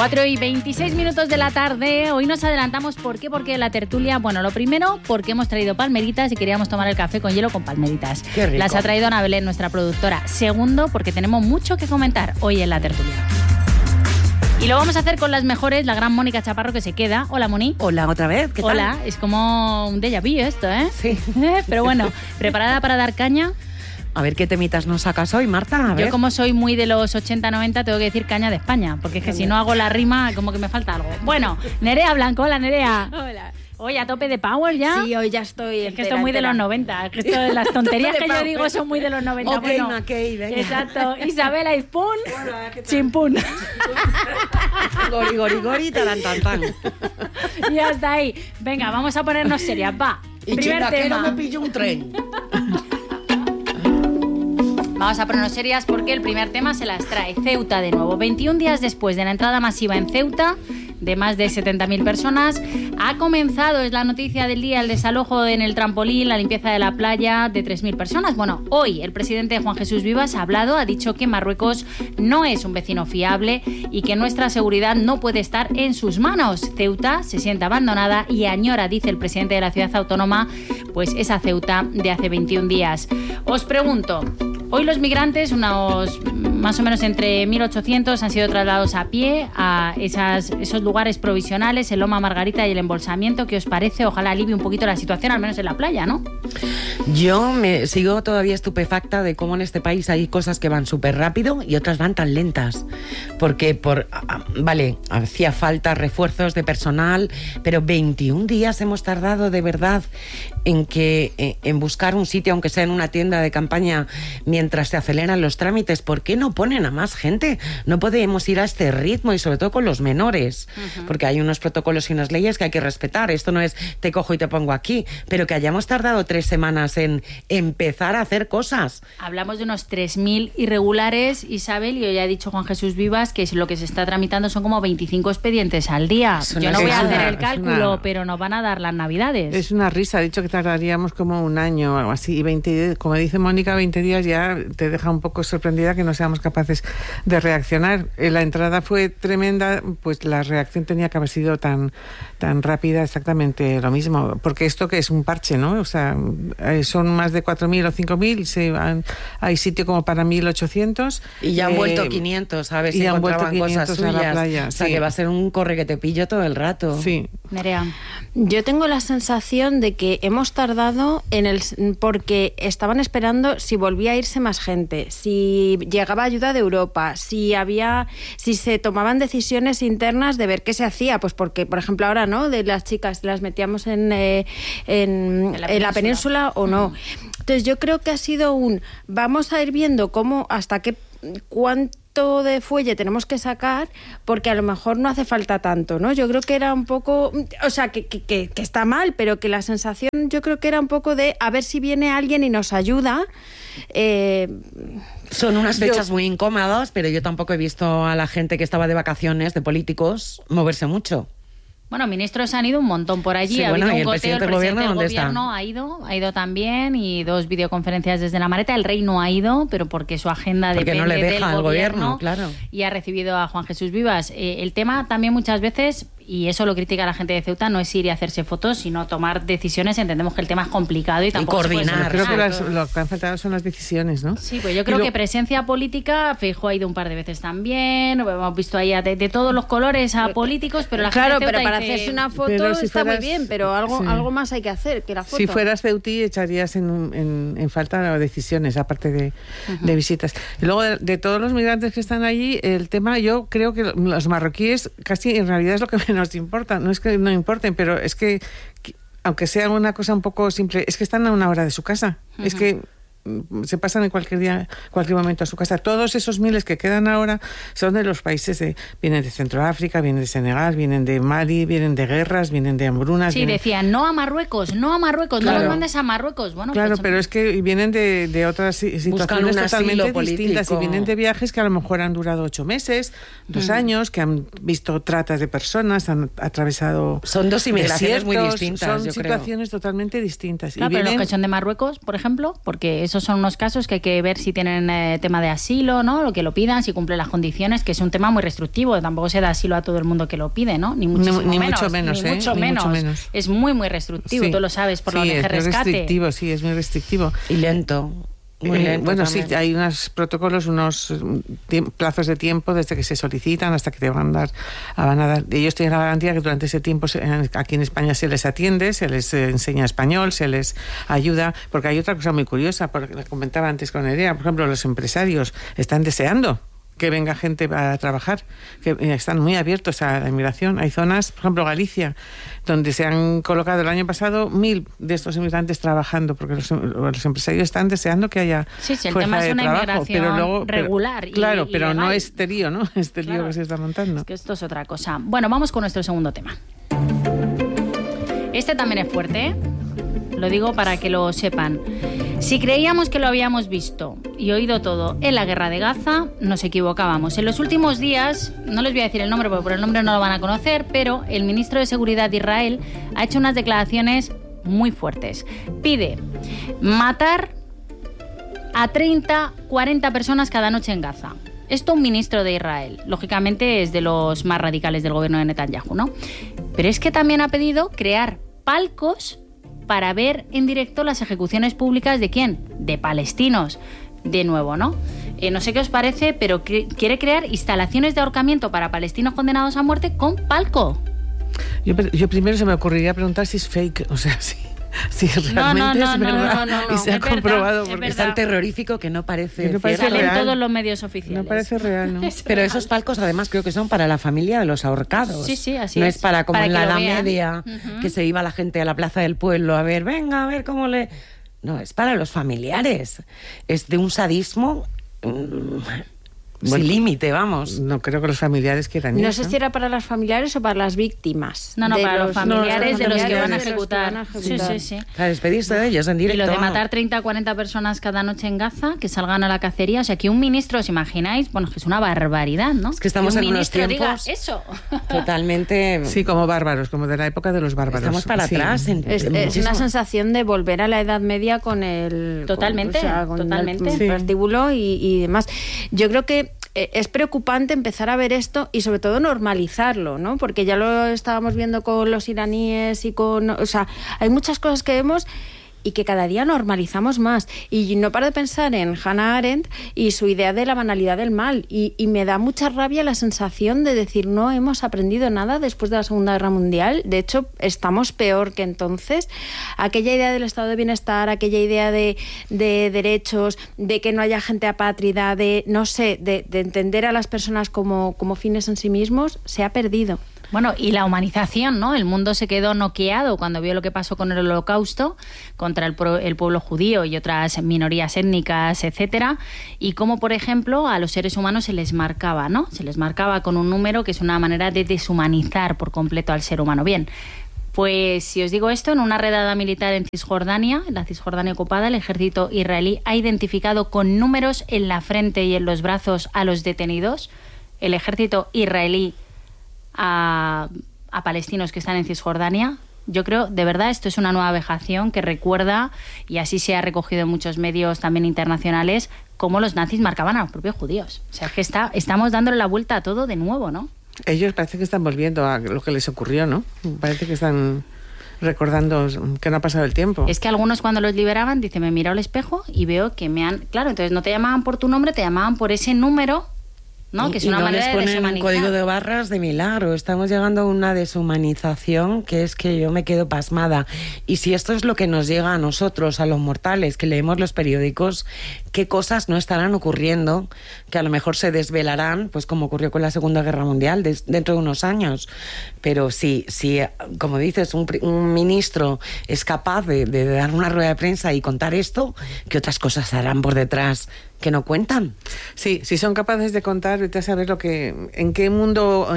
4:26 de la tarde. Hoy nos adelantamos. ¿Por qué? Porque la tertulia, bueno, lo primero, porque hemos traído palmeritas y queríamos tomar el café con hielo con palmeritas. Qué rico. Las ha traído Ana Belén, nuestra productora. Segundo, porque tenemos mucho que comentar hoy en la tertulia. Y lo vamos a hacer con las mejores, la gran Mónica Chaparro, que se queda. Hola, Moni. Hola, otra vez. ¿Qué tal? Hola, es como un déjà vu esto, ¿eh? Sí. Pero bueno, ¿preparada para dar caña? A ver qué temitas nos sacas hoy, Marta. A ver. Yo, como soy muy de los 80-90, tengo que decir caña de España, porque es que si no hago la rima, como que me falta algo. Bueno, Nerea Blanco. Hola, Nerea. Hola. Hoy a tope de power ya. Sí, hoy ya estoy. Es que esto es muy de los 90. Es que esto, las tonterías que yo digo son muy de los 90. Ok, bueno, venga. exacto. Isabela Izpun, chimpún. Gori, gori, gori, taran, tan, tan. Y hasta ahí. Venga, vamos a ponernos serias. Va. Y Primer tema. me pillo un tren. Vamos a ponernos serias porque el primer tema se las trae Ceuta de nuevo. 21 días después de la entrada masiva en Ceuta de más de 70.000 personas, ha comenzado, es la noticia del día, el desalojo en el trampolín, la limpieza de la playa de 3.000 personas. Bueno, hoy el presidente Juan Jesús Vivas ha hablado, ha dicho que Marruecos no es un vecino fiable y que nuestra seguridad no puede estar en sus manos. Ceuta se siente abandonada y añora, dice el presidente de la ciudad autónoma, pues esa Ceuta de hace 21 días. Os pregunto, hoy los migrantes, unos más o menos entre 1.800, han sido trasladados a pie a esos lugares provisionales, el Loma Margarita y el embolsamiento. ¿Qué os parece? Ojalá alivie un poquito la situación, al menos en la playa, ¿no? Yo me sigo todavía estupefacta de cómo en este país hay cosas que van súper rápido y otras van tan lentas. Porque, vale, hacía falta refuerzos de personal, pero 21 días hemos tardado de verdad en buscar un sitio, aunque sea en una tienda de campaña, mientras se aceleran los trámites. ¿Por qué no ponen a más gente? No podemos ir a este ritmo, y sobre todo con los menores, porque hay unos protocolos y unas leyes que hay que respetar. Esto no es te cojo y te pongo aquí, pero que hayamos tardado 3 semanas en empezar a hacer cosas. Hablamos de unos 3.000 irregulares, Isabel, y hoy ha dicho Juan Jesús Vivas que lo que se está tramitando son como 25 expedientes al día. Yo no voy a hacer el cálculo, pero nos van a dar las navidades. Es una risa, ha dicho que tardaríamos como un año o algo así, y 20, como dice Mónica, 20 días ya te deja un poco sorprendida que no seamos capaces de reaccionar. La entrada fue tremenda, pues la reacción tenía que haber sido tan rápida, exactamente lo mismo, porque esto que es un parche, ¿no? O sea, son más de 4.000 o 5.000, hay sitio como para 1.800. Y ya han vuelto 500, ¿sabes? Si encontraban cosas suyas. A la playa, o sea, que va a ser un corre que te pillo todo el rato. Sí. Nerea. Yo tengo la sensación de que hemos tardado porque estaban esperando si volvía a irse más gente, si llegaba ayuda de Europa, si se tomaban decisiones internas de ver qué se hacía, pues porque, por ejemplo, ahora, ¿no? De las chicas, las metíamos en la península o no. Entonces yo creo que ha sido vamos a ir viendo cuánto de fuelle tenemos que sacar, porque a lo mejor no hace falta tanto, ¿no? Yo creo que era un poco, o sea, que está mal, pero que la sensación yo creo que era un poco de a ver si viene alguien y nos ayuda. Son unas fechas muy incómodas, pero yo tampoco he visto a la gente que estaba de vacaciones, de políticos, moverse mucho. Bueno, ministros han ido un montón por allí. Sí, ha bueno, habido un ¿y el goteo, presidente del gobierno dónde está? Ha ido también, y 2 videoconferencias desde la Mareta. El rey no ha ido, pero porque su agenda depende no le deja del al gobierno, claro. Y ha recibido a Juan Jesús Vivas. El tema también muchas veces, y eso lo critica la gente de Ceuta, no es ir y hacerse fotos, sino tomar decisiones. Entendemos que el tema es complicado y tampoco coordinar. Creo que lo que han faltado son las decisiones, ¿no? Sí, pues yo creo que presencia política, Feijóo ha ido un par de veces también, hemos visto ahí de todos los colores a políticos, pero la gente de Ceuta pero para dice, hacerse una foto está muy bien, pero algo más hay que hacer que la foto. Si fueras ceutí echarías en falta decisiones, aparte de visitas. Y luego de todos los migrantes que están allí, el tema, yo creo que los marroquíes casi en realidad es lo que menos importa. No es que no importen, pero es que aunque sea una cosa un poco simple, es que están a una hora de su casa. Es que se pasan en cualquier momento a su casa. Todos esos miles que quedan ahora son de los países vienen de Centroáfrica, vienen de Senegal, vienen de Mali, vienen de guerras, vienen de hambrunas. Sí, decían, no a Marruecos, claro. No los mandes a Marruecos. Bueno, claro, pues, pero es que vienen de otras situaciones totalmente distintas, y vienen de viajes que a lo mejor han durado 8 meses, 2 años, que han visto tratas de personas, han atravesado Son 2 inmigraciones desiertos, muy distintas, son situaciones totalmente distintas. Claro, pero los que son de Marruecos, por ejemplo, porque esos esos son unos casos que hay que ver si tienen tema de asilo, ¿no? Lo que lo pidan, si cumplen las condiciones, que es un tema muy restrictivo. Tampoco se da asilo a todo el mundo que lo pide, ¿no? Ni mucho menos. Es muy, muy restrictivo. Sí. Tú lo sabes por la ONG Rescate. Es muy restrictivo. Y lento. Bueno, también. Sí, hay unos protocolos, unos plazos de tiempo desde que se solicitan hasta que te van a dar. Ellos tienen la garantía que durante ese tiempo aquí en España se les atiende, se les enseña español, se les ayuda, porque hay otra cosa muy curiosa, porque la comentaba antes con Nerea, por ejemplo, los empresarios están deseando que venga gente a trabajar, que están muy abiertos a la inmigración. Hay zonas, por ejemplo Galicia, donde se han colocado el año pasado 1.000 de estos inmigrantes trabajando, porque los empresarios están deseando que haya el fuerza tema es de una trabajo, inmigración pero luego, regular. Claro, y pero legal. no este lío, ¿no? Este lío que se está montando. Es que esto es otra cosa. Bueno, vamos con nuestro segundo tema. Este también es fuerte, ¿eh? Lo digo para que lo sepan. Si creíamos que lo habíamos visto y oído todo en la guerra de Gaza, nos equivocábamos. En los últimos días, no les voy a decir el nombre porque por el nombre no lo van a conocer, pero el ministro de Seguridad de Israel ha hecho unas declaraciones muy fuertes. Pide matar a 30, 40 personas cada noche en Gaza. Esto un ministro de Israel. Lógicamente es de los más radicales del gobierno de Netanyahu, ¿no? Pero es que también ha pedido crear palcos para ver en directo las ejecuciones públicas ¿de quién? De palestinos, de nuevo, ¿no? No sé qué os parece, pero quiere crear instalaciones de ahorcamiento para palestinos condenados a muerte con palco. Yo primero se me ocurriría preguntar si es fake, o sea, si realmente es verdad y se ha comprobado, porque es tan terrorífico que no parece Sale en todos los medios oficiales. No parece real, ¿no? Pero esos palcos además creo que son para la familia de los ahorcados. Sí, así no es. Es para como para en la Edad vean. Media, que se iba la gente a la plaza del pueblo a ver, venga, a ver cómo le... No, es para los familiares. Es de un sadismo... sin límite, vamos. No creo que los familiares quieran No eso. sé si era para las familiares o para las víctimas. No, para los familiares de los que van a de los ejecutar. Sí. Para despedirse de ellos en directo. Y lo de matar 30 o 40 personas cada noche en Gaza, que salgan a la cacería. O sea, que un ministro, ¿os imagináis? Bueno, que es una barbaridad, ¿no? Es que estamos en unos tiempos diga eso. Totalmente... Sí, como bárbaros, como de la época de los bárbaros. Estamos para atrás. Es una sensación de volver a la Edad Media con el... Totalmente. Con el prostíbulo y demás. Yo creo que es preocupante empezar a ver esto y sobre todo normalizarlo, ¿no? Porque ya lo estábamos viendo con los iraníes y con... O sea, hay muchas cosas que vemos y que cada día normalizamos más. Y no paro de pensar en Hannah Arendt y su idea de la banalidad del mal. Y me da mucha rabia la sensación de decir no hemos aprendido nada después de la Segunda Guerra Mundial. De hecho, estamos peor que entonces. Aquella idea del estado de bienestar, aquella idea de derechos, de que no haya gente apátrida, de entender a las personas como fines en sí mismos, se ha perdido. Bueno, y la humanización, ¿no? El mundo se quedó noqueado cuando vio lo que pasó con el Holocausto contra el pueblo judío y otras minorías étnicas, etcétera, y cómo, por ejemplo, a los seres humanos se les marcaba, ¿no? Se les marcaba con un número que es una manera de deshumanizar por completo al ser humano. Bien, pues si os digo esto, en una redada militar en Cisjordania, en la Cisjordania ocupada, el ejército israelí ha identificado con números en la frente y en los brazos a los detenidos. El ejército israelí a palestinos que están en Cisjordania. Yo creo, de verdad, esto es una nueva vejación que recuerda, y así se ha recogido en muchos medios también internacionales, cómo los nazis marcaban a los propios judíos. O sea, que estamos dándole la vuelta a todo de nuevo, ¿no? Ellos parece que están volviendo a lo que les ocurrió, ¿no? Parece que están recordando que no ha pasado el tiempo. Es que algunos cuando los liberaban, dicen, me miro al espejo y veo que me han... Claro, entonces no te llamaban por tu nombre, te llamaban por ese número, ¿no? Que es una manera de deshumanizar. Y no les ponen un código de barras de milagro. Estamos llegando a una deshumanización que es que yo me quedo pasmada. Y si esto es lo que nos llega a nosotros, a los mortales, que leemos los periódicos, ¿qué cosas no estarán ocurriendo que a lo mejor se desvelarán, pues como ocurrió con la Segunda Guerra Mundial, dentro de unos años? Pero si como dices, un ministro es capaz de dar una rueda de prensa y contar esto, ¿qué otras cosas harán por detrás que no cuentan? Sí, si son capaces de contar, vete a saber en qué mundo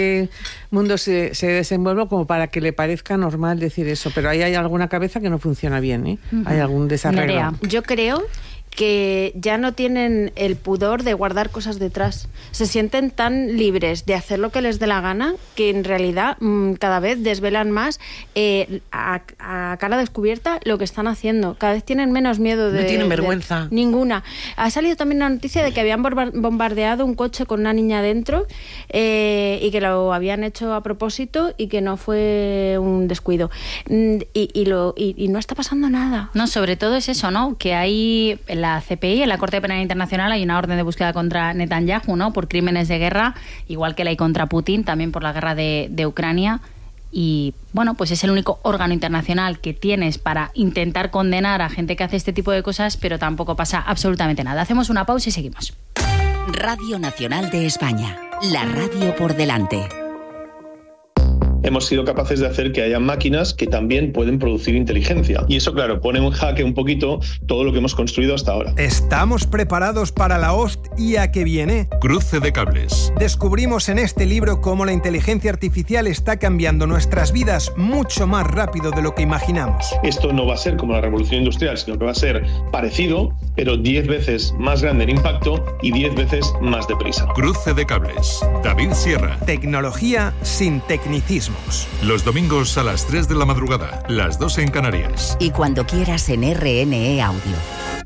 se desenvuelve como para que le parezca normal decir eso. Pero ahí hay alguna cabeza que no funciona bien, ¿eh? Hay algún desarreglo. Yo creo que ya no tienen el pudor de guardar cosas detrás. Se sienten tan libres de hacer lo que les dé la gana que en realidad cada vez desvelan más a cara descubierta lo que están haciendo. Cada vez tienen menos miedo de... No tienen vergüenza. Ninguna. Ha salido también la noticia de que habían bombardeado un coche con una niña dentro y que lo habían hecho a propósito y que no fue un descuido. Y no está pasando nada. No, sobre todo es eso, ¿no? Que hay en la CPI, en la Corte Penal Internacional, hay una orden de búsqueda contra Netanyahu, ¿no? Por crímenes de guerra, igual que la hay contra Putin, también por la guerra de Ucrania. Y bueno, pues es el único órgano internacional que tienes para intentar condenar a gente que hace este tipo de cosas, pero tampoco pasa absolutamente nada. Hacemos una pausa y seguimos. Radio Nacional de España, la radio por delante. Hemos sido capaces de hacer que haya máquinas que también pueden producir inteligencia. Y eso, claro, pone en jaque un poquito todo lo que hemos construido hasta ahora. ¿Estamos preparados para la hostia que viene? Cruce de cables. Descubrimos en este libro cómo la inteligencia artificial está cambiando nuestras vidas mucho más rápido de lo que imaginamos. Esto no va a ser como la revolución industrial, sino que va a ser parecido, pero 10 veces más grande en impacto y 10 veces más deprisa. Cruce de cables. David Sierra. Tecnología sin tecnicismo. Los domingos a las 3 de la madrugada, las 2 en Canarias. Y cuando quieras en RNE Audio.